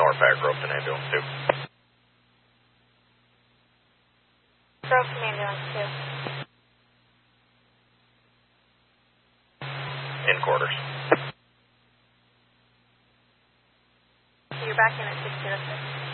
more fire Groveton ambulance 2. Groveton ambulance 2. In quarters. You're back in at 606.